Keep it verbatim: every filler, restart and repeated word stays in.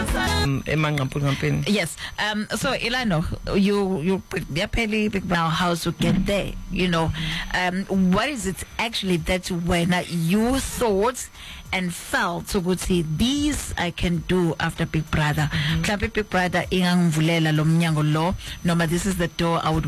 um, yes. Um. So Ilano, you you now how to get there? You know, um. What is it actually that when you thought and felt so good see these I can do after Big Brother? Mm-hmm. Big Brother ingang vulela lo mnyango lo. No, but this is the door I would